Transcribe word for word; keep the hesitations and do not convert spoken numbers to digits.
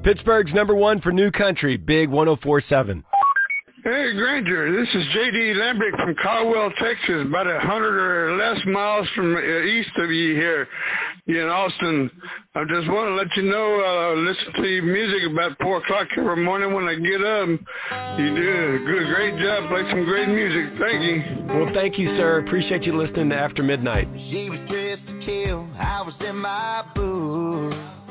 Pittsburgh's number one for new country, Big one oh four point seven. Hey, Granger, this is J D Lambrick from Caldwell, Texas, about a hundred or less miles from uh, east of you here in Austin. I just want to let you know, uh, listen to your music about four o'clock every morning when I get up. You do a good, great job, play some great music. Thank you. Well, thank you, sir. Appreciate you listening to After Midnight. She was dressed to kill, I was in my booth.